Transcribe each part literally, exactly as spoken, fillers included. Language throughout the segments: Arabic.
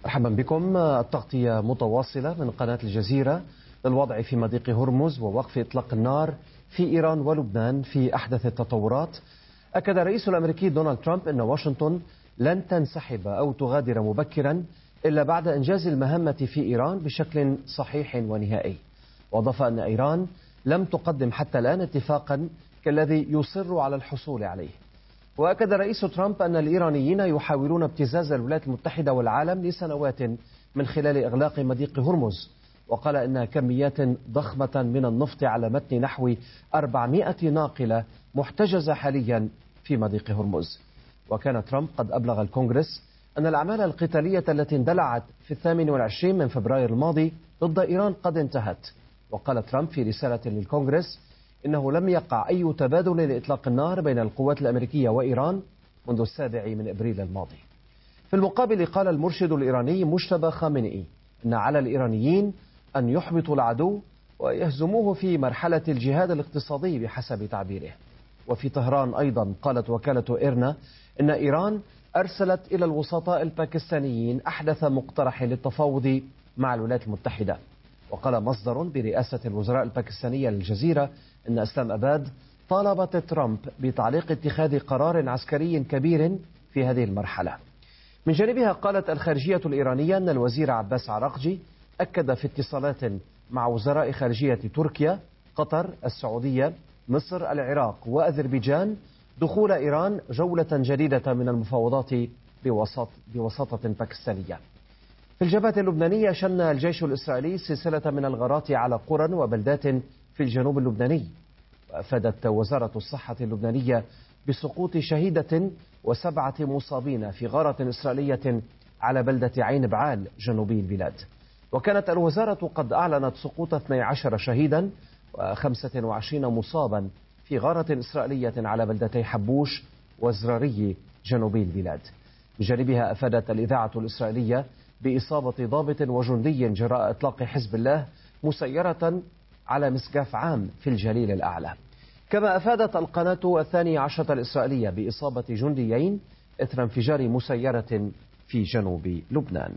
مرحبا بكم. التغطية متواصلة من قناة الجزيرة للوضع في مضيق هرمز ووقف إطلاق النار في إيران ولبنان في أحدث التطورات. أكد الرئيس الأمريكي دونالد ترامب أن واشنطن لن تنسحب أو تغادر مبكرا إلا بعد إنجاز المهمة في إيران بشكل صحيح ونهائي. وأضاف أن إيران لم تقدم حتى الآن اتفاقا كالذي يصر على الحصول عليه. وأكد الرئيس ترامب أن الإيرانيين يحاولون ابتزاز الولايات المتحدة والعالم لسنوات من خلال إغلاق مضيق هرمز، وقال أن كميات ضخمة من النفط على متن نحو أربعمائة ناقلة محتجزة حاليا في مضيق هرمز. وكان ترامب قد أبلغ الكونغرس أن الأعمال القتالية التي اندلعت في الثامن والعشرين من فبراير الماضي ضد إيران قد انتهت. وقال ترامب في رسالة للكونغرس إنه لم يقع أي تبادل لإطلاق النار بين القوات الأمريكية وإيران منذ السابع من إبريل الماضي. في المقابل قال المرشد الإيراني مجتبى خامنئي أن على الإيرانيين أن يحبطوا العدو ويهزموه في مرحلة الجهاد الاقتصادي بحسب تعبيره. وفي طهران أيضا قالت وكالة إيرنا أن إيران أرسلت إلى الوسطاء الباكستانيين أحدث مقترح للتفاوض مع الولايات المتحدة. وقال مصدر برئاسة الوزراء الباكستانية للجزيرة أن إسلام أباد طالبت ترامب بتعليق اتخاذ قرار عسكري كبير في هذه المرحلة. من جانبها قالت الخارجية الإيرانية أن الوزير عباس عراقجي أكد في اتصالات مع وزراء خارجية تركيا، قطر، السعودية، مصر، العراق وأذربيجان دخول إيران جولة جديدة من المفاوضات بوساط بوساطة باكستانية. في الجبهة اللبنانية شن الجيش الإسرائيلي سلسلة من الغارات على قرى وبلدات في الجنوب اللبناني. وأفادت وزارة الصحة اللبنانية بسقوط شهيدة وسبعة مصابين في غارة إسرائيلية على بلدة عين بعال جنوبي البلاد. وكانت الوزارة قد أعلنت سقوط اثني عشر شهيدا وخمسة وعشرين مصابا في غارة إسرائيلية على بلدتي حبوش وزراري جنوبي البلاد. بجانبها أفادت الإذاعة الإسرائيلية بإصابة ضابط وجندي جراء إطلاق حزب الله مسيرة على مسقاف عام في الجليل الأعلى. كما أفادت القناة الثانية عشرة الإسرائيلية بإصابة جنديين إثر انفجار مسيرة في جنوب لبنان.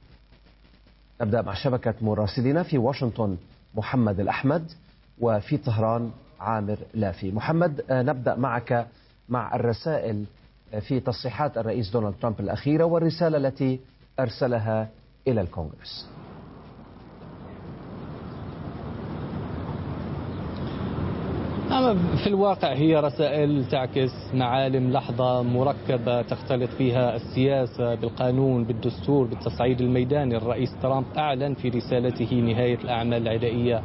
نبدأ مع شبكة مراسلين في واشنطن محمد الأحمد وفي طهران عامر لافي. محمد، نبدأ معك مع الرسائل في تصريحات الرئيس دونالد ترامب الأخيرة والرسالة التي أرسلها إلى الكونغرس. في الواقع هي رسائل تعكس معالم لحظة مركبة تختلط فيها السياسة بالقانون بالدستور بالتصعيد الميداني. الرئيس ترامب أعلن في رسالته نهاية الأعمال العدائية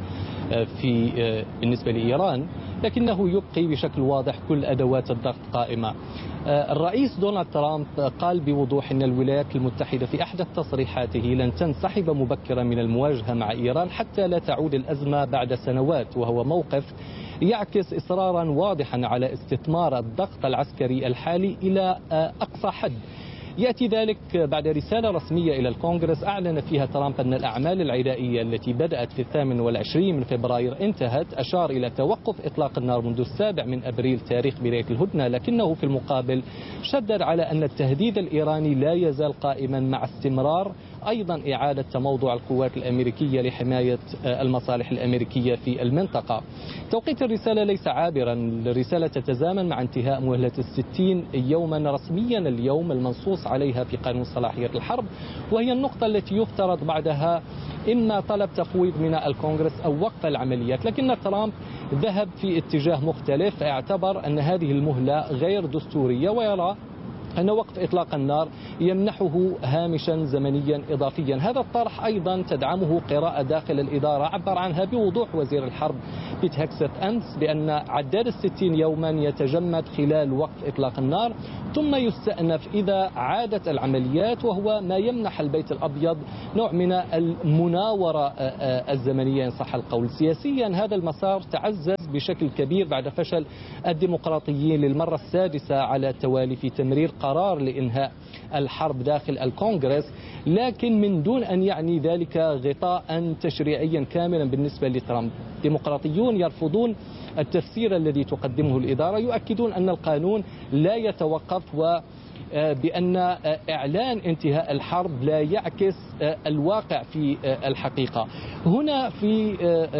في بالنسبة لإيران، لكنه يبقي بشكل واضح كل أدوات الضغط قائمة. الرئيس دونالد ترامب قال بوضوح أن الولايات المتحدة في أحدث تصريحاته لن تنسحب مبكرا من المواجهة مع إيران حتى لا تعود الأزمة بعد سنوات، وهو موقف يعكس إصرارا واضحا على استثمار الضغط العسكري الحالي إلى أقصى حد. يأتي ذلك بعد رسالة رسمية إلى الكونغرس أعلن فيها ترامب أن الأعمال العدائية التي بدأت في الثامن والعشرين من فبراير انتهت. أشار إلى توقف إطلاق النار منذ السابع من أبريل تاريخ بداية الهدنة، لكنه في المقابل شدد على أن التهديد الإيراني لا يزال قائما مع استمرار أيضا إعادة تموضع القوات الأمريكية لحماية المصالح الأمريكية في المنطقة. توقيت الرسالة ليس عابرا، الرسالة تتزامن مع انتهاء مهلة الستين يوما رسميا اليوم المنصوص عليها في قانون صلاحية الحرب، وهي النقطة التي يفترض بعدها إما طلب تفويض من الكونغرس أو وقف العمليات. لكن ترامب ذهب في اتجاه مختلف، اعتبر أن هذه المهلة غير دستورية ويرى أن وقف إطلاق النار يمنحه هامشا زمنيا إضافيا. هذا الطرح أيضا تدعمه قراءة داخل الإدارة عبر عنها بوضوح وزير الحرب بيت هيكست أمس بأن عداد الستين يوما يتجمد خلال وقف إطلاق النار ثم يستأنف إذا عادت العمليات، وهو ما يمنح البيت الأبيض نوع من المناورة الزمنية إن صح القول. سياسيا هذا المسار تعزز بشكل كبير بعد فشل الديمقراطيين للمرة السادسة على التوالي في تمرير قرار لإنهاء الحرب داخل الكونغرس، لكن من دون أن يعني ذلك غطاء تشريعيا كاملا بالنسبة لترامب. ديمقراطيون يرفضون التفسير الذي تقدمه الإدارة، يؤكدون أن القانون لا يتوقف و بأن إعلان انتهاء الحرب لا يعكس الواقع في الحقيقة. هنا في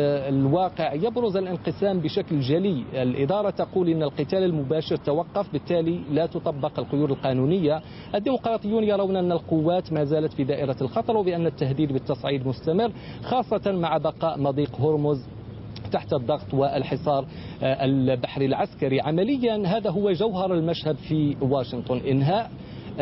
الواقع يبرز الانقسام بشكل جلي. الإدارة تقول إن القتال المباشر توقف، بالتالي لا تطبق القيود القانونية. الديمقراطيون يرون أن القوات ما زالت في دائرة الخطر، وبأن التهديد بالتصعيد مستمر، خاصة مع بقاء مضيق هرمز تحت الضغط والحصار البحري العسكري. عمليا هذا هو جوهر المشهد في واشنطن، إنهاء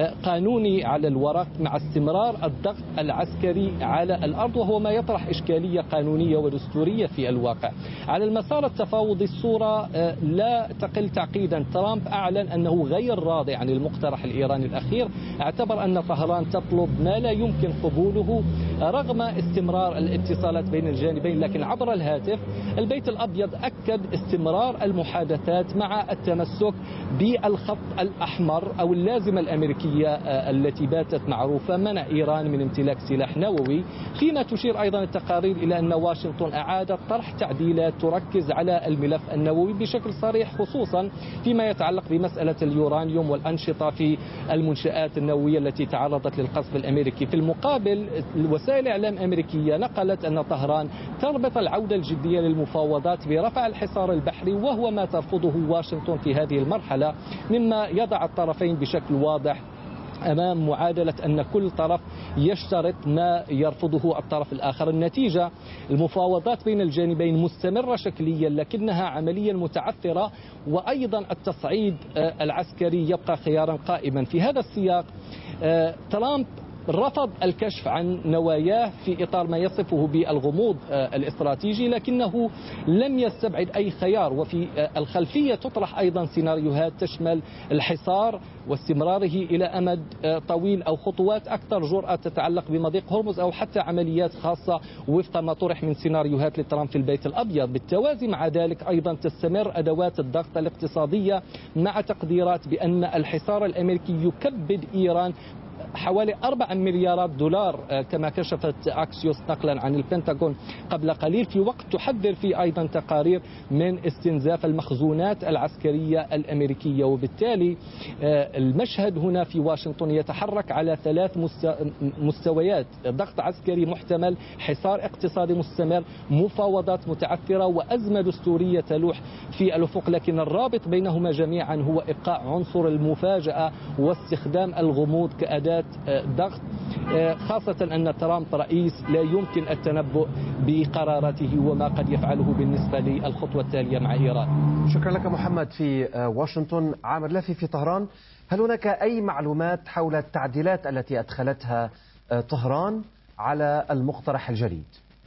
قانوني على الورق مع استمرار الضغط العسكري على الأرض، وهو ما يطرح إشكالية قانونية ودستورية في الواقع. على المسار التفاوضي الصورة لا تقل تعقيدا. ترامب أعلن أنه غير راضي عن المقترح الإيراني الأخير، اعتبر أن طهران تطلب ما لا يمكن قبوله رغم استمرار الاتصالات بين الجانبين. لكن عبر الهاتف البيت الأبيض أكد استمرار المحادثات مع التمسك بالخط الأحمر أو اللازمة الأمريكية التي باتت معروفة، منع إيران من امتلاك سلاح نووي، فيما تشير أيضا التقارير إلى أن واشنطن أعادت طرح تعديلات تركز على الملف النووي بشكل صريح، خصوصا فيما يتعلق بمسألة اليورانيوم والأنشطة في المنشآت النووية التي تعرضت للقصف الأمريكي. في المقابل وسائل إعلام أمريكية نقلت أن طهران تربط العودة الجدية للمفاوضات برفع الحصار البحري، وهو ما ترفضه واشنطن في هذه المرحلة، مما يضع الطرفين بشكل واضح أمام معادلة أن كل طرف يشترط ما يرفضه الطرف الآخر. النتيجة المفاوضات بين الجانبين مستمرة شكليا، لكنها عمليا متعثرة، وأيضا التصعيد العسكري يبقى خيارا قائما. في هذا السياق ترامب رفض الكشف عن نواياه في إطار ما يصفه بالغموض الاستراتيجي، لكنه لم يستبعد أي خيار. وفي الخلفية تطرح أيضا سيناريوهات تشمل الحصار واستمراره إلى أمد طويل، أو خطوات أكثر جرأة تتعلق بمضيق هرمز، أو حتى عمليات خاصة وفق ما طرح من سيناريوهات لترامب في البيت الأبيض. بالتوازي مع ذلك أيضا تستمر أدوات الضغط الاقتصادية، مع تقديرات بأن الحصار الأمريكي يكبد إيران حوالي أربعة مليارات دولار كما كشفت أكسيوس نقلا عن البنتاغون قبل قليل، في وقت تحذر فيه أيضا تقارير من استنزاف المخزونات العسكرية الأمريكية. وبالتالي المشهد هنا في واشنطن يتحرك على ثلاث مستويات: ضغط عسكري محتمل، حصار اقتصادي مستمر، مفاوضات متعثرة، وأزمة دستورية تلوح في الأفق. لكن الرابط بينهما جميعا هو إبقاء عنصر المفاجأة واستخدام الغموض كأداة ضغط، خاصة أن ترامب رئيس لا يمكن التنبؤ بقراراته وما قد يفعله بالنسبة للخطوة التالية مع إيران. شكرا لك محمد. في واشنطن عامر لافي في طهران، هل هناك أي معلومات حول التعديلات التي أدخلتها طهران على المقترح الجديد؟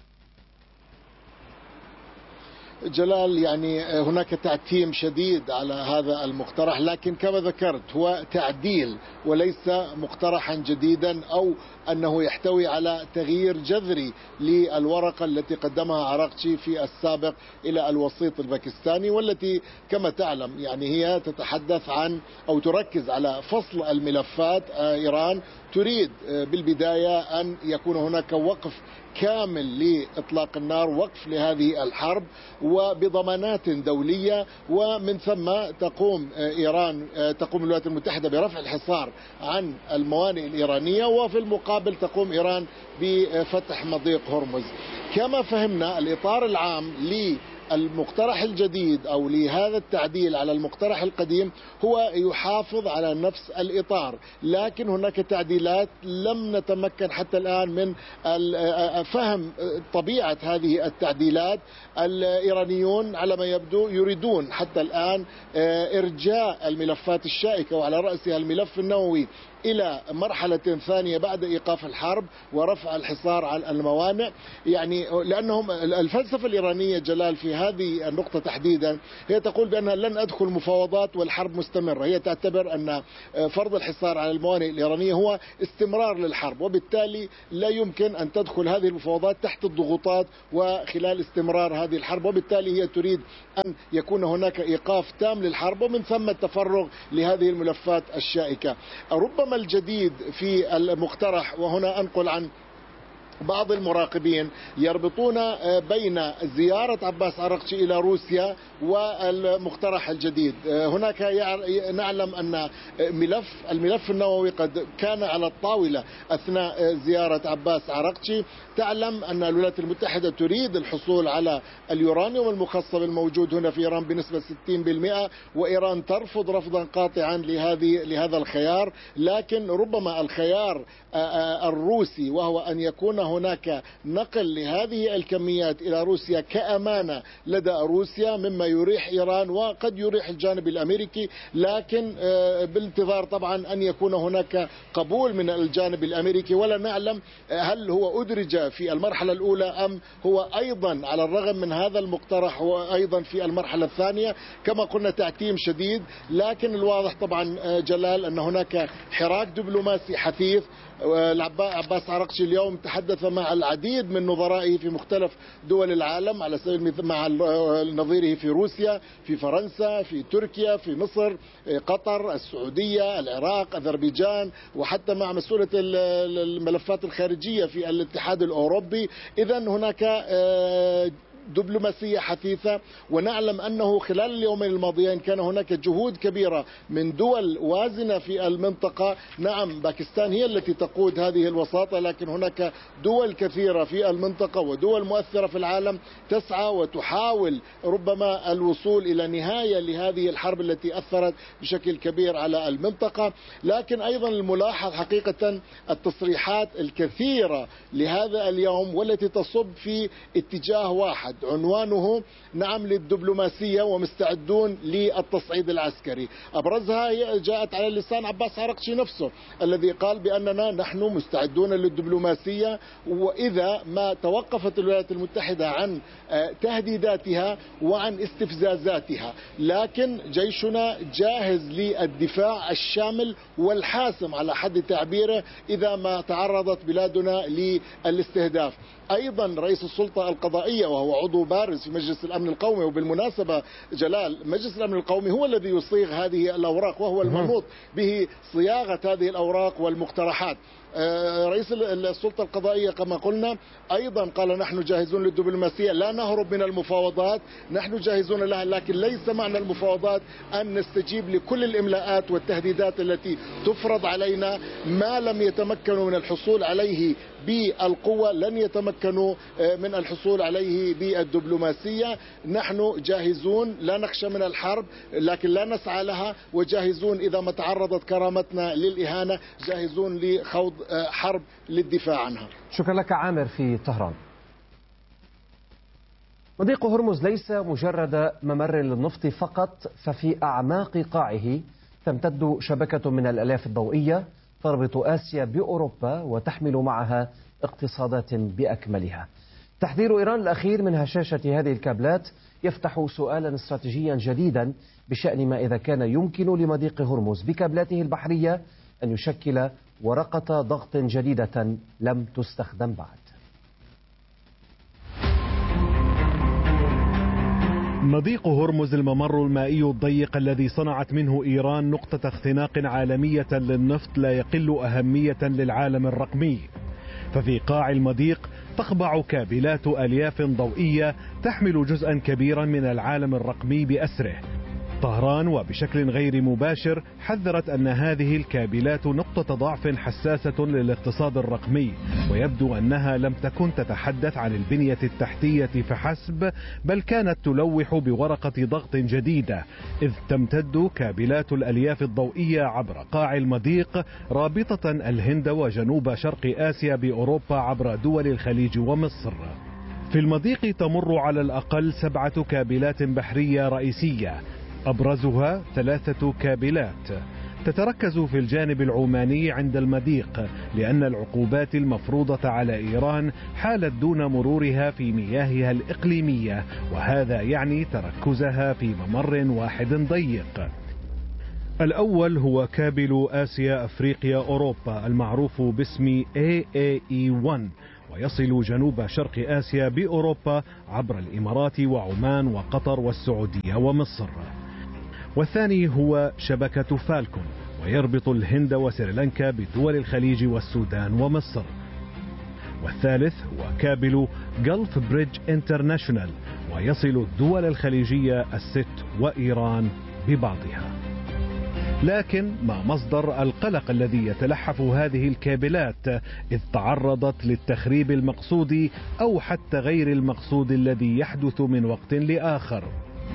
جلال، يعني هناك تعتيم شديد على هذا المقترح، لكن كما ذكرت هو تعديل وليس مقترحا جديدا أو أنه يحتوي على تغيير جذري للورقة التي قدمها عراقچي في السابق إلى الوسيط الباكستاني، والتي كما تعلم يعني هي تتحدث عن أو تركز على فصل الملفات. إيران تريد بالبداية أن يكون هناك وقف كامل لإطلاق النار، وقف لهذه الحرب وبضمانات دولية، ومن ثم تقوم إيران تقوم الولايات المتحدة برفع الحصار عن الموانئ الإيرانية، وفي المقابل تقوم إيران بفتح مضيق هرمز. كما فهمنا الإطار العام للمقترح الجديد أو لهذا التعديل على المقترح القديم هو يحافظ على نفس الإطار، لكن هناك تعديلات لم نتمكن حتى الآن من فهم طبيعة هذه التعديلات. الإيرانيون على ما يبدو يريدون حتى الآن إرجاء الملفات الشائكة، وعلى رأسها الملف النووي، إلى مرحلة ثانية بعد إيقاف الحرب ورفع الحصار على الموانئ. يعني لأنهم الفلسفة الإيرانية جلال في هذه النقطة تحديدا هي تقول بأنها لن أدخل مفاوضات والحرب مستمرة. هي تعتبر أن فرض الحصار على الموانئ الإيرانية هو استمرار للحرب، وبالتالي لا يمكن أن تدخل هذه المفاوضات تحت الضغوطات وخلال استمرار هذه الحرب، وبالتالي هي تريد أن يكون هناك إيقاف تام للحرب ومن ثم التفرغ لهذه الملفات الشائكة. ربما الجديد في المقترح، وهنا أنقل عن بعض المراقبين يربطون بين زيارة عباس عراقجي إلى روسيا والمقترح الجديد. هناك نعلم أن ملف الملف النووي قد كان على الطاولة أثناء زيارة عباس عراقجي. تعلم أن الولايات المتحدة تريد الحصول على اليورانيوم المخصب الموجود هنا في إيران بنسبة ستين بالمئة، وإيران ترفض رفضا قاطعا لهذه لهذا الخيار. لكن ربما الخيار الروسي، وهو أن يكون هناك نقل لهذه الكميات إلى روسيا كأمانة لدى روسيا، مما يريح إيران وقد يريح الجانب الأمريكي، لكن بانتظار طبعا أن يكون هناك قبول من الجانب الأمريكي. ولا نعلم هل هو أدرج في المرحلة الأولى أم هو أيضا على الرغم من هذا المقترح هو أيضا في المرحلة الثانية. كما قلنا تعتيم شديد، لكن الواضح طبعا جلال أن هناك حراك دبلوماسي حثيث. عباس عراقجي اليوم تحدث مع العديد من نظرائه في مختلف دول العالم، على سبيل المثال مع نظيره في روسيا، في فرنسا، في تركيا، في مصر، قطر، السعودية، العراق، أذربيجان، وحتى مع مسؤولة الملفات الخارجية في الاتحاد الأوروبي. إذن هناك دبلوماسية حثيثة. ونعلم أنه خلال اليومين الماضيين كان هناك جهود كبيرة من دول وازنة في المنطقة. نعم باكستان هي التي تقود هذه الوساطة، لكن هناك دول كثيرة في المنطقة ودول مؤثرة في العالم تسعى وتحاول ربما الوصول إلى نهاية لهذه الحرب التي أثرت بشكل كبير على المنطقة. لكن أيضا الملاحظ حقيقة التصريحات الكثيرة لهذا اليوم والتي تصب في اتجاه واحد عنوانه نعم للدبلوماسية ومستعدون للتصعيد العسكري. أبرزها جاءت على لسان عباس عراقجي نفسه الذي قال بأننا نحن مستعدون للدبلوماسية، وإذا ما توقفت الولايات المتحدة عن تهديداتها وعن استفزازاتها، لكن جيشنا جاهز للدفاع الشامل والحاسم على حد تعبيره إذا ما تعرضت بلادنا للاستهداف. أيضا رئيس السلطة القضائية وهو عضو بارز في مجلس الأمن القومي، وبالمناسبة جلال مجلس الأمن القومي هو الذي يصيغ هذه الأوراق وهو المنوط به صياغة هذه الأوراق والمقترحات. رئيس السلطة القضائية كما قلنا أيضا قال نحن جاهزون للدبلوماسية، لا نهرب من المفاوضات، نحن جاهزون لها، لكن ليس معنى المفاوضات أن نستجيب لكل الإملاءات والتهديدات التي تفرض علينا. ما لم يتمكنوا من الحصول عليه بالقوة لن يتمكنوا من الحصول عليه بالدبلوماسية. نحن جاهزون، لا نخشى من الحرب لكن لا نسعى لها، وجاهزون إذا ما تعرضت كرامتنا للإهانة جاهزون لخوض حرب للدفاع عنها. شكرا لك عامر في طهران. مضيق هرمز ليس مجرد ممر للنفط فقط، ففي أعماق قاعه تمتد شبكة من الآلاف الضوئية تربط آسيا بأوروبا وتحمل معها اقتصادات بأكملها. تحذير إيران الأخير من هشاشة هذه الكابلات يفتح سؤالا استراتيجيا جديدا بشأن ما إذا كان يمكن لمضيق هرمز بكابلاته البحرية أن يشكل ورقة ضغط جديدة لم تستخدم بعد. مضيق هرمز الممر المائي الضيق الذي صنعت منه إيران نقطة اختناق عالمية للنفط لا يقل أهمية للعالم الرقمي. ففي قاع المضيق تخضع كابلات ألياف ضوئية تحمل جزءا كبيرا من العالم الرقمي بأسره. طهران وبشكل غير مباشر حذرت أن هذه الكابلات نقطة ضعف حساسة للاقتصاد الرقمي، ويبدو أنها لم تكن تتحدث عن البنية التحتية فحسب، بل كانت تلوح بورقة ضغط جديدة، إذ تمتد كابلات الألياف الضوئية عبر قاع المضيق رابطة الهند وجنوب شرق آسيا بأوروبا عبر دول الخليج ومصر. في المضيق تمر على الأقل سبعة كابلات بحرية رئيسية، أبرزها ثلاثة كابلات تتركز في الجانب العماني عند المضيق، لأن العقوبات المفروضة على إيران حالت دون مرورها في مياهها الإقليمية، وهذا يعني تركزها في ممر واحد ضيق. الأول هو كابل آسيا أفريقيا أوروبا المعروف باسم إيه إيه إي واحد، ويصل جنوب شرق آسيا بأوروبا عبر الإمارات وعمان وقطر والسعودية ومصر. والثاني هو شبكة فالكون، ويربط الهند وسريلانكا بدول الخليج والسودان ومصر. والثالث هو كابل جلف بريدج انترناشونال، ويصل الدول الخليجية الست وإيران ببعضها. لكن ما مصدر القلق الذي يتلحف هذه الكابلات إذ تعرضت للتخريب المقصود أو حتى غير المقصود الذي يحدث من وقت لآخر؟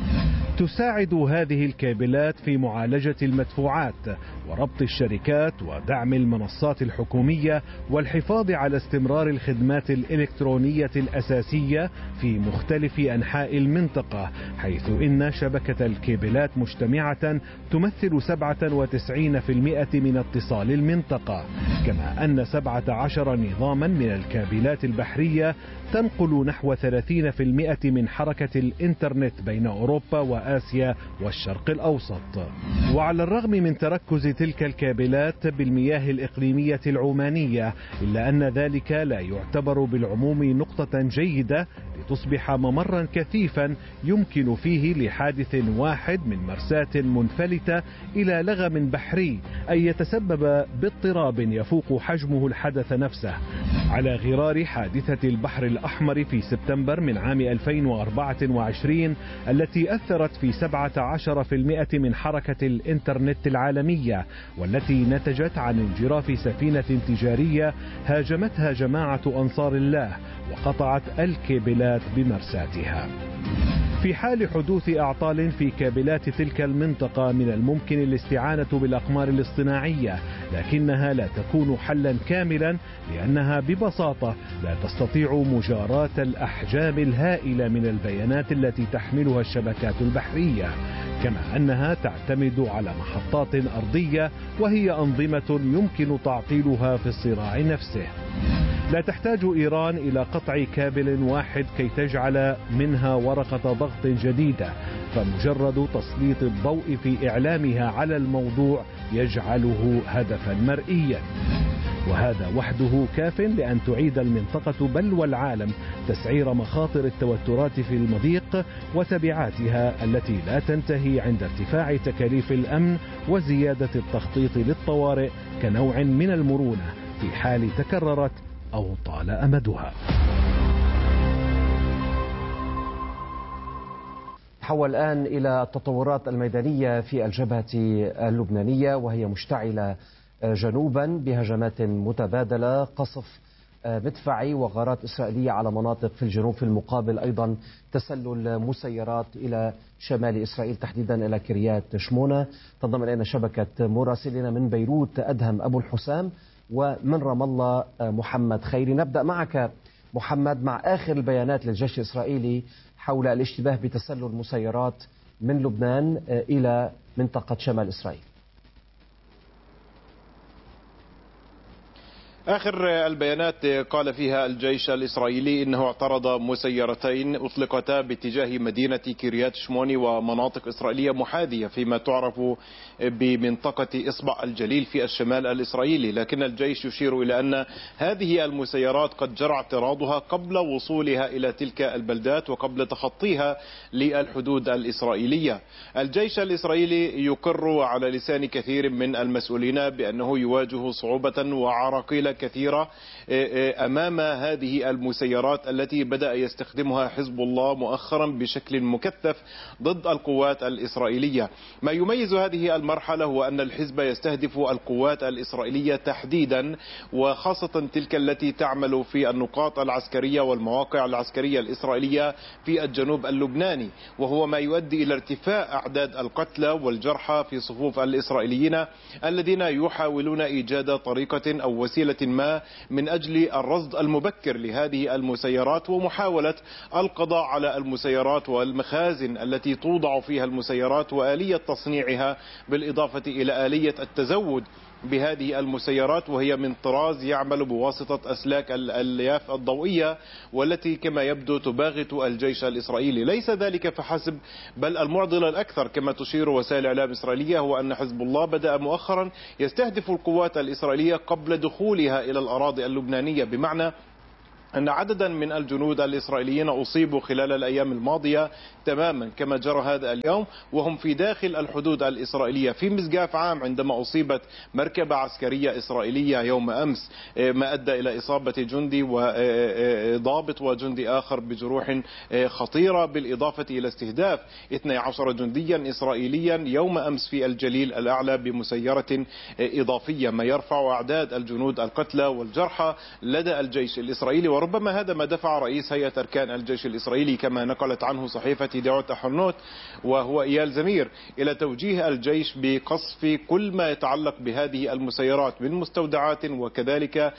تساعد هذه الكابلات في معالجة المدفوعات وربط الشركات ودعم المنصات الحكومية والحفاظ على استمرار الخدمات الإلكترونية الأساسية في مختلف أنحاء المنطقة، حيث إن شبكة الكابلات مجتمعة تمثل سبعة وتسعين بالمئة من اتصال المنطقة، كما أن سبعة عشر نظاما من الكابلات البحرية تنقل نحو ثلاثين بالمئة من حركة الإنترنت بين أوروبا وآسيا والشرق الأوسط. وعلى الرغم من تركز تلك الكابلات بالمياه الإقليمية العمانية، إلا أن ذلك لا يعتبر بالعموم نقطة جيدة لتصبح ممرا كثيفا يمكن فيه لحادث واحد من مرساة منفلتة إلى لغم بحري أن يتسبب باضطراب يفوق حجمه الحدث نفسه، على غرار حادثة البحر الأحمر في سبتمبر من عام ألفين وأربعة وعشرين التي أثرت في سبعة عشر بالمئة من حركة الإنترنت العالمية، والتي نتجت عن انجراف سفينة تجارية هاجمتها جماعة أنصار الله وقطعت الكابلات بمرساتها. في حال حدوث أعطال في كابلات تلك المنطقة من الممكن الاستعانة بالأقمار الاصطناعية، لكنها لا تكون حلا كاملا لأنها ببساطة لا تستطيع مجاراة الأحجام الهائلة من البيانات التي تحملها الشبكات البحرية، كما أنها تعتمد على محطات أرضية وهي أنظمة يمكن تعطيلها في الصراع نفسه. لا تحتاج إيران إلى قطع كابل واحد كي تجعل منها ورقة ضغط جديدة، فمجرد تسليط الضوء في إعلامها على الموضوع يجعله هدفا مرئيا، وهذا وحده كاف لأن تعيد المنطقة بل والعالم تسعير مخاطر التوترات في المضيق وتبعاتها التي لا تنتهي عند ارتفاع تكاليف الأمن وزيادة التخطيط للطوارئ كنوع من المرونة في حال تكررت أو طال أمدها. نحول الآن إلى التطورات الميدانية في الجبهة اللبنانية، وهي مشتعلة جنوبا بهجمات متبادلة، قصف مدفعي وغارات إسرائيلية على مناطق في الجنوب، في المقابل أيضا تسلل مسيرات إلى شمال إسرائيل تحديدا إلى كريات شمونة. تنضم إلينا شبكة مراسلين من بيروت أدهم أبو الحسام، ومن رام الله محمد خيري. نبدأ معك محمد مع آخر البيانات للجيش الإسرائيلي حول الاشتباه بتسلل مسيرات من لبنان إلى منطقة شمال إسرائيل. آخر البيانات قال فيها الجيش الإسرائيلي إنه اعترض مسيرتين أطلقتا باتجاه مدينة كريات شموني ومناطق إسرائيلية محاذية فيما تعرف بمنطقة إصبع الجليل في الشمال الإسرائيلي، لكن الجيش يشير إلى أن هذه المسيرات قد جرى اعتراضها قبل وصولها إلى تلك البلدات وقبل تخطيها للحدود الإسرائيلية. الجيش الإسرائيلي يقر على لسان كثير من المسؤولين بأنه يواجه صعوبة وعراقيل كثيرة أمام هذه المسيرات التي بدأ يستخدمها حزب الله مؤخرا بشكل مكثف ضد القوات الإسرائيلية. ما يميز هذه المرحلة هو أن الحزب يستهدف القوات الإسرائيلية تحديدا، وخاصة تلك التي تعمل في النقاط العسكرية والمواقع العسكرية الإسرائيلية في الجنوب اللبناني، وهو ما يؤدي إلى ارتفاع أعداد القتلى والجرحى في صفوف الإسرائيليين الذين يحاولون إيجاد طريقة أو وسيلة ما من أجل الرصد المبكر لهذه المسيرات ومحاولة القضاء على المسيرات والمخازن التي توضع فيها المسيرات وآلية تصنيعها، بالإضافة إلى آلية التزود بهذه المسيرات، وهي من طراز يعمل بواسطة أسلاك الألياف الضوئية والتي كما يبدو تباغت الجيش الإسرائيلي. ليس ذلك فحسب، بل المعضل الأكثر كما تشير وسائل الإعلام الإسرائيلية هو أن حزب الله بدأ مؤخرا يستهدف القوات الإسرائيلية قبل دخولها إلى الأراضي اللبنانية، بمعنى أن عددا من الجنود الإسرائيليين أصيبوا خلال الأيام الماضية تماما كما جرى هذا اليوم، وهم في داخل الحدود الإسرائيلية في مسقاف عام عندما أصيبت مركبة عسكرية إسرائيلية يوم أمس، ما أدى إلى إصابة جندي وضابط وجندي آخر بجروح خطيرة، بالإضافة إلى استهداف اثني عشر جنديا إسرائيليا يوم أمس في الجليل الأعلى بمسيرة إضافية، ما يرفع أعداد الجنود القتلى والجرحى لدى الجيش الإسرائيلي. وربما هذا ما دفع رئيس هيئة أركان الجيش الإسرائيلي كما نقلت عنه صحيفة دعوة أحرنوت وهو إيال زمير إلى توجيه الجيش بقصف كل ما يتعلق بهذه المسيرات من مستودعات وكذلك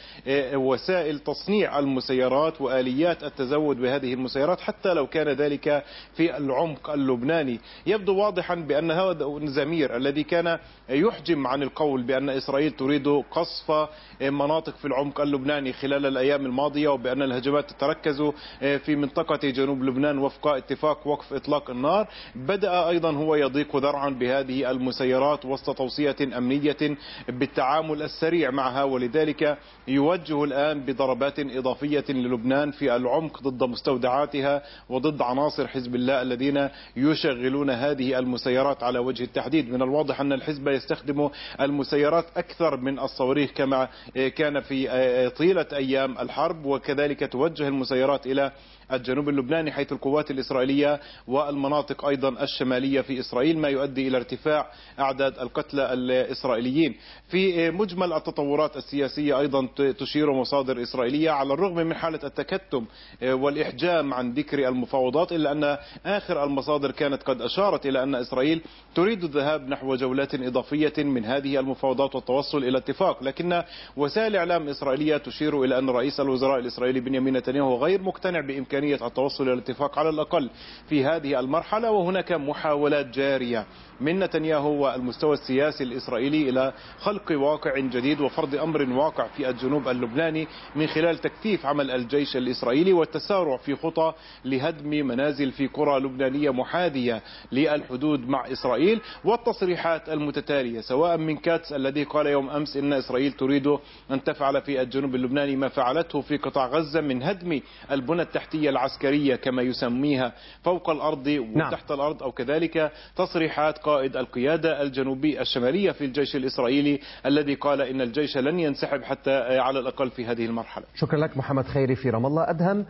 وسائل تصنيع المسيرات وآليات التزود بهذه المسيرات حتى لو كان ذلك في العمق اللبناني. يبدو واضحا بأن هذا زمير الذي كان يحجم عن القول بأن إسرائيل تريد قصف مناطق في العمق اللبناني خلال الأيام الماضية وبأن الهجمات تتركز في منطقة جنوب لبنان وفق اتفاق وقف إطلاق النار، بدأ أيضا هو يضيق ذرعا بهذه المسيرات وسط توصية أمنية بالتعامل السريع معها، ولذلك يوجه الآن بضربات إضافية للبنان في العمق ضد مستودعاتها وضد عناصر حزب الله الذين يشغلون هذه المسيرات على وجه التحديد. من الواضح أن الحزب يستخدم المسيرات أكثر من الصواريخ كما كان في طيلة أيام الحرب، وكذلك توجه المسيرات إلى الجنوب اللبناني حيث القوات الإسرائيلية والمناطق أيضا الشمالية في إسرائيل، ما يؤدي إلى ارتفاع أعداد القتلى الإسرائيليين. في مجمل التطورات السياسية أيضا تشير مصادر إسرائيلية على الرغم من حالة التكتم والإحجام عن ذكر المفاوضات، إلا أن آخر المصادر كانت قد أشارت إلى أن إسرائيل تريد الذهاب نحو جولات إضافية من هذه المفاوضات والتوصل إلى اتفاق، لكن وسائل إعلام إسرائيلية تشير إلى أن رئيس الوزراء الإسرائيلي بنيامين نتنياهو غير مقتنع بإمكانية التوصل إلى الاتفاق على الأقل في هذه المرحلة، وهناك محاولات جارية من نتنياهو والمستوى السياسي الإسرائيلي إلى خلق واقع جديد وفرض أمر واقع في الجنوب اللبناني من خلال تكثيف عمل الجيش الإسرائيلي والتسارع في خطى لهدم منازل في قرى لبنانية محاذية للحدود مع إسرائيل، والتصريحات المتتالية سواء من كاتس الذي قال يوم أمس إن إسرائيل تريد أن تفعل في الجنوب اللبناني ما فعلته في قطاع غزة من هدم البنى التحتية العسكرية كما يسميها فوق الأرض وتحت نعم. الأرض، أو كذلك تصريحات قائد القيادة الجنوبي الشمالية في الجيش الإسرائيلي الذي قال إن الجيش لن ينسحب حتى على الأقل في هذه المرحلة. شكرا لك محمد خيري في رام الله. أدهم،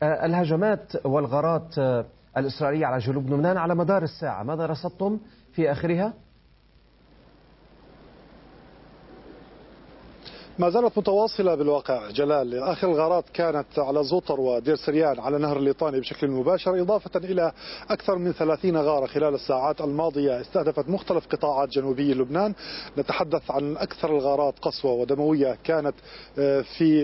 الهجمات والغارات الإسرائيلية على جنوب لبنان على مدار الساعة، ماذا رصدتم في آخرها؟ ما زالت متواصلة بالواقع جلال. آخر الغارات كانت على زوطر ودير سريان على نهر الليطاني بشكل مباشر، إضافة إلى أكثر من ثلاثين غارة خلال الساعات الماضية استهدفت مختلف قطاعات جنوبي لبنان. نتحدث عن أكثر الغارات قسوة ودموية كانت في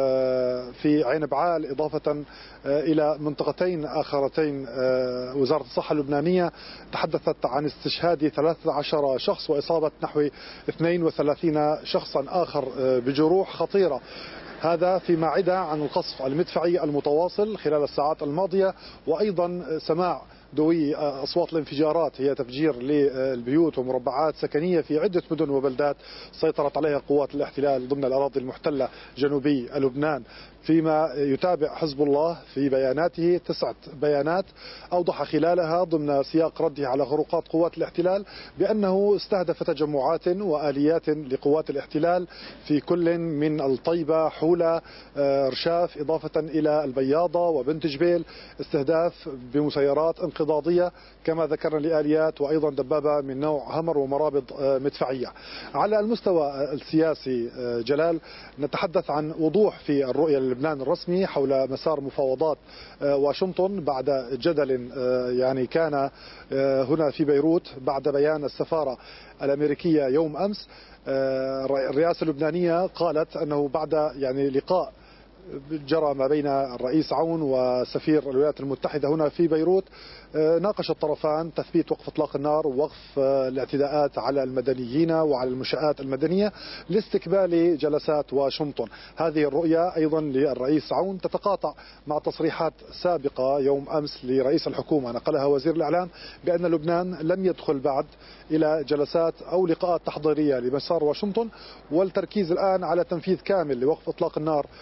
في عين بعال، إضافة إلى منطقتين آخرتين. وزارة الصحة اللبنانية تحدثت عن استشهاد ثلاثة عشر شخص وإصابة نحو اثنين وثلاثين شخصا آخر بجروح خطيرة. هذا فيما عدا عن القصف المدفعي المتواصل خلال الساعات الماضية، وأيضا سماع دوي أصوات الانفجارات هي تفجير للبيوت ومربعات سكنية في عدة مدن وبلدات سيطرت عليها قوات الاحتلال ضمن الأراضي المحتلة جنوبي لبنان. فيما يتابع حزب الله في بياناته تسعة بيانات أوضح خلالها ضمن سياق رده على خروقات قوات الاحتلال بأنه استهدف تجمعات وآليات لقوات الاحتلال في كل من الطيبة، حولة، رشاف، إضافة إلى البياضة وبنت جبيل، استهداف بمسيرات انقضاضية كما ذكرنا لآليات، وأيضا دبابة من نوع همر ومرابط مدفعية. على المستوى السياسي جلال، نتحدث عن وضوح في الرؤية لبنان الرسمي حول مسار مفاوضات واشنطن بعد جدل يعني كان هنا في بيروت بعد بيان السفارة الأمريكية يوم أمس. الرئاسة اللبنانية قالت أنه بعد يعني لقاء جرى ما بين الرئيس عون وسفير الولايات المتحدة هنا في بيروت، ناقش الطرفان تثبيت وقف اطلاق النار ووقف الاعتداءات على المدنيين وعلى المنشآت المدنية لاستقبال جلسات واشنطن. هذه الرؤية أيضا للرئيس عون تتقاطع مع تصريحات سابقة يوم أمس لرئيس الحكومة نقلها وزير الإعلام بأن لبنان لم يدخل بعد إلى جلسات أو لقاءات تحضيرية لمسار واشنطن، والتركيز الآن على تنفيذ كامل لوقف اطلاق النار، وأن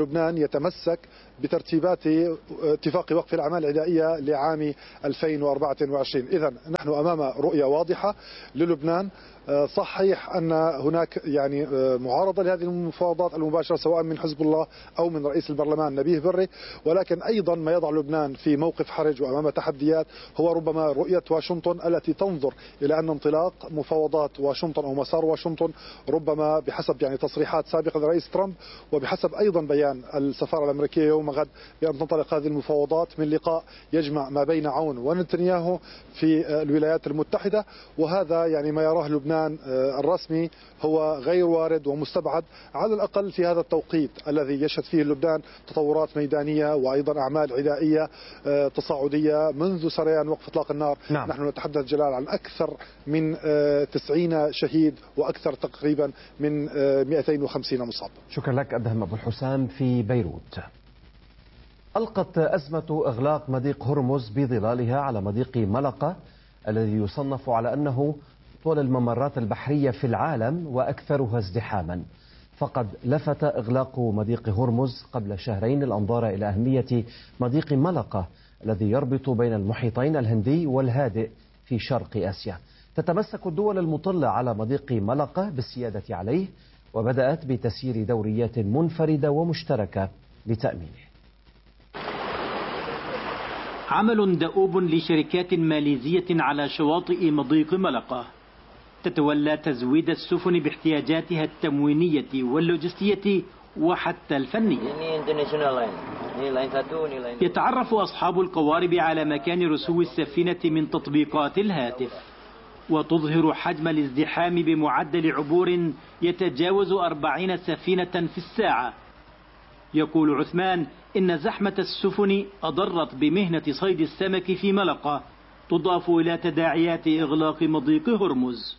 لبنان يتمسك بترتيبات اتفاق وقف الأعمال العدائية لعام ألفين وأربعة وعشرين. إذن نحن أمام رؤية واضحة للبنان. صحيح أن هناك يعني معارضة لهذه المفاوضات المباشرة سواء من حزب الله أو من رئيس البرلمان نبيه بري، ولكن أيضا ما يضع لبنان في موقف حرج وأمام تحديات هو ربما رؤية واشنطن التي تنظر إلى أن انطلاق مفاوضات واشنطن أو مسار واشنطن ربما بحسب يعني تصريحات سابقة لرئيس ترامب وبحسب أيضا بيان السفارة الأمريكية يوم غد بأن تنطلق هذه المفاوضات من لقاء يجمع ما بين عون ونتنياهو في الولايات المتحدة. وهذا يعني ما يراه لبنان الرسمي هو غير وارد ومستبعد على الأقل في هذا التوقيت الذي يشهد فيه لبنان تطورات ميدانية وأيضا أعمال عدائية تصاعدية منذ سريان وقف إطلاق النار. نعم. نحن نتحدث جلال عن أكثر من تسعين شهيد وأكثر تقريبا من مئتين وخمسين مصاب. شكرا لك أدهم أبو الحسام في بيروت. ألقت أزمة إغلاق مضيق هرمز بظلالها على مضيق ملقا الذي يصنف على أنه طول الممرات البحرية في العالم وأكثرها ازدحاما. فقد لفت إغلاق مضيق هرمز قبل شهرين الأنظار إلى أهمية مضيق ملقا الذي يربط بين المحيطين الهندي والهادئ في شرق آسيا. تتمسك الدول المطلة على مضيق ملقا بالسيادة عليه وبدأت بتسيير دوريات منفردة ومشتركة لتأمينه. عمل دؤوب لشركات ماليزية على شواطئ مضيق ملقا تتولى تزويد السفن باحتياجاتها التموينية واللوجستية وحتى الفنية. يتعرف أصحاب القوارب على مكان رسو السفينة من تطبيقات الهاتف وتظهر حجم الازدحام بمعدل عبور يتجاوز أربعين سفينة في الساعة. يقول عثمان إن زحمة السفن أضرت بمهنة صيد السمك في ملقا تضاف إلى تداعيات إغلاق مضيق هرمز.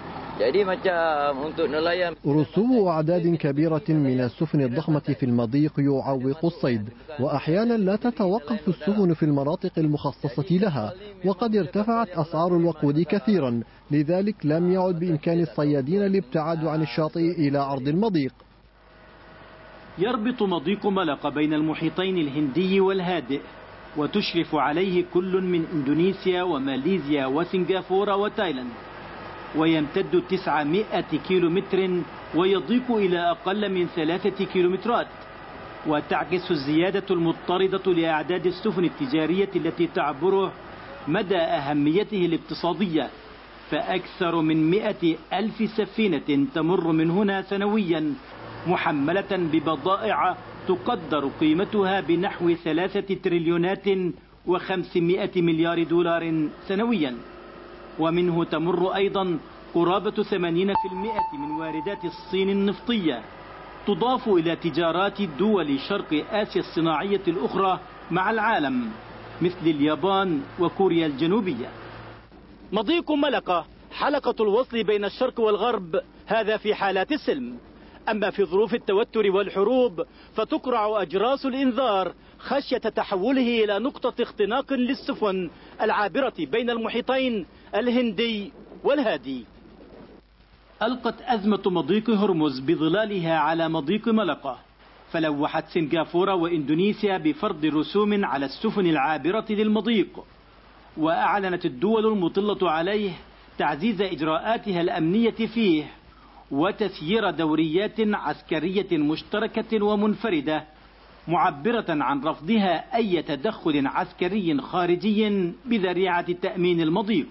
رسوب أعداد كبيرة من السفن الضخمة في المضيق يعوق الصيد، وأحيانا لا تتوقف السفن في المناطق المخصصة لها، وقد ارتفعت أسعار الوقود كثيرا، لذلك لم يعد بإمكان الصيادين الابتعاد عن الشاطئ إلى عرض المضيق. يربط مضيق ملقا بين المحيطين الهندي والهادئ وتشرف عليه كل من إندونيسيا وماليزيا وسنغافورة وتايلاند، ويمتد تسعمائة كيلو متر ويضيق إلى أقل من ثلاثة كيلومترات. وتعكس الزيادة المضطردة لأعداد السفن التجارية التي تعبره مدى أهميته الاقتصادية، فأكثر من مئة ألف سفينة تمر من هنا سنويا محملة ببضائع تقدر قيمتها بنحو ثلاثة تريليونات وخمسمائة مليار دولار سنويا. ومنه تمر أيضا قرابة ثمانين بالمئة من واردات الصين النفطية، تضاف إلى تجارات دول شرق آسيا الصناعية الأخرى مع العالم مثل اليابان وكوريا الجنوبية. مضيق ملقا حلقة الوصل بين الشرق والغرب، هذا في حالات السلم. أما في ظروف التوتر والحروب فتقرع أجراس الإنذار خشية تحوله إلى نقطة اختناق للسفن العابرة بين المحيطين الهندي والهادي. ألقت أزمة مضيق هرمز بظلالها على مضيق ملقا، فلوحت سنغافورة وإندونيسيا بفرض رسوم على السفن العابرة للمضيق، وأعلنت الدول المطلة عليه تعزيز إجراءاتها الأمنية فيه وتسيير دوريات عسكرية مشتركة ومنفردة معبرة عن رفضها أي تدخل عسكري خارجي بذريعة تأمين المضيق.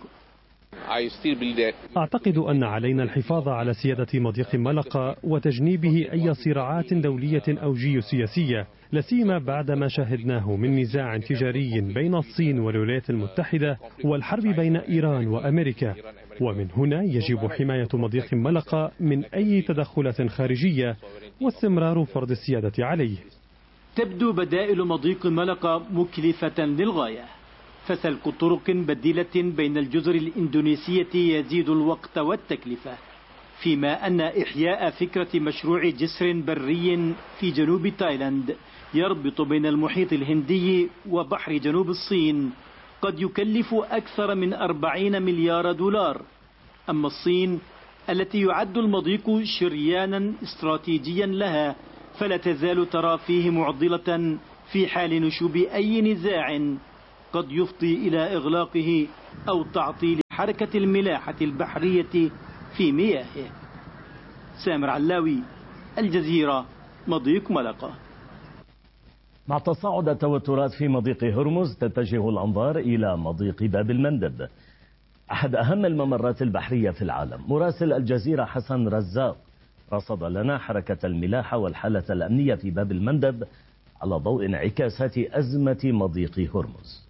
أعتقد أن علينا الحفاظ على سيادة مضيق ملقا وتجنيبه أي صراعات دولية أو جيوسياسية، لسيما بعد ما شاهدناه من نزاع تجاري بين الصين والولايات المتحدة والحرب بين إيران وأمريكا. ومن هنا يجب حماية مضيق ملقا من أي تدخلات خارجية واستمرار فرض السيادة عليه. تبدو بدائل مضيق ملقا مكلفة للغاية، فسلك طرق بديلة بين الجزر الإندونيسية يزيد الوقت والتكلفة، فيما أن إحياء فكرة مشروع جسر بري في جنوب تايلاند يربط بين المحيط الهندي وبحر جنوب الصين قد يكلف أكثر من أربعين مليار دولار. أما الصين التي يعد المضيق شريانا استراتيجيا لها فلا تزال ترى فيه معضلة في حال نشوب أي نزاع قد يفضي إلى إغلاقه أو تعطيل حركة الملاحة البحرية في مياهه. سامر علاوي، الجزيرة، مضيق ملقا. مع تصاعد التوترات في مضيق هرمز تتجه الأنظار إلى مضيق باب المندب، أحد أهم الممرات البحرية في العالم. مراسل الجزيرة حسن رزاق رصد لنا حركة الملاحة والحالة الأمنية في باب المندب على ضوء انعكاسات أزمة مضيق هرمز.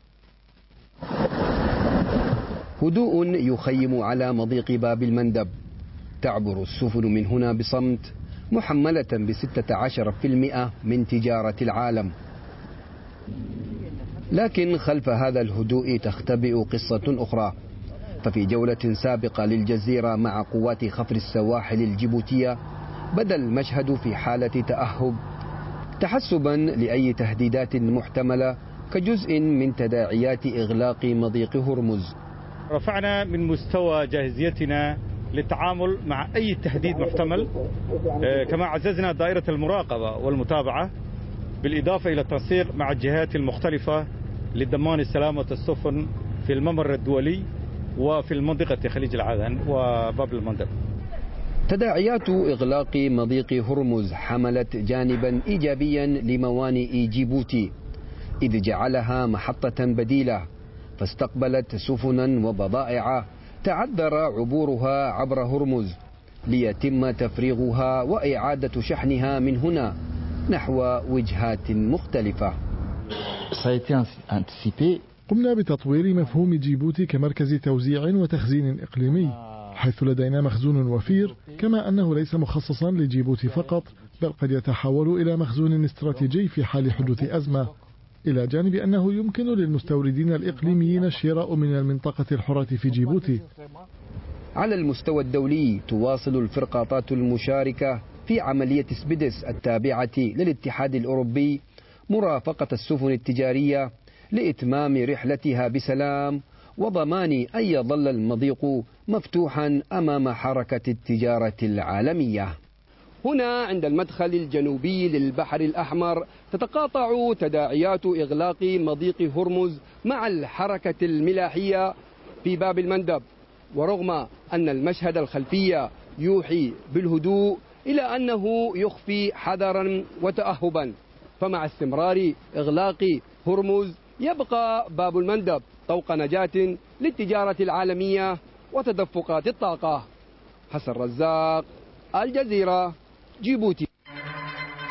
هدوء يخيم على مضيق باب المندب، تعبر السفن من هنا بصمت، محملة بستة عشر بالمئة من تجارة العالم. لكن خلف هذا الهدوء تختبئ قصة أخرى. ففي جولة سابقة للجزيرة مع قوات خفر السواحل الجيبوتية بدا المشهد في حالة تأهب، تحسبا لأي تهديدات محتملة كجزء من تداعيات إغلاق مضيق هرمز. رفعنا من مستوى جاهزيتنا للتعامل مع أي تهديد محتمل، كما عززنا دائرة المراقبة والمتابعة، بالإضافة إلى التنسيق مع الجهات المختلفة لضمان سلامة السفن في الممر الدولي وفي المنطقة خليج العدن وباب المندب. تداعيات إغلاق مضيق هرمز حملت جانبا إيجابيا لموانئ جيبوتي، إذ جعلها محطة بديلة، فاستقبلت سفنا وبضائع تعذر عبورها عبر هرمز ليتم تفريغها وإعادة شحنها من هنا نحو وجهات مختلفة. قمنا بتطوير مفهوم جيبوتي كمركز توزيع وتخزين إقليمي، حيث لدينا مخزون وفير، كما أنه ليس مخصصا لجيبوتي فقط، بل قد يتحول إلى مخزون استراتيجي في حال حدوث أزمة، إلى جانب أنه يمكن للمستوردين الإقليميين الشراء من المنطقة الحرة في جيبوتي. على المستوى الدولي تواصل الفرقاطات المشاركة في عملية سبيدس التابعة للاتحاد الأوروبي مرافقة السفن التجارية لإتمام رحلتها بسلام وضمان أن يظل المضيق مفتوحا أمام حركة التجارة العالمية. هنا عند المدخل الجنوبي للبحر الأحمر تتقاطع تداعيات إغلاق مضيق هرمز مع الحركة الملاحية في باب المندب، ورغم أن المشهد الخلفي يوحي بالهدوء إلى أنه يخفي حذرا وتأهبا. فمع استمرار إغلاق هرمز يبقى باب المندب طوق نجاة للتجارة العالمية وتدفقات الطاقة. حسن رزاق، الجزيرة، جيبوتي.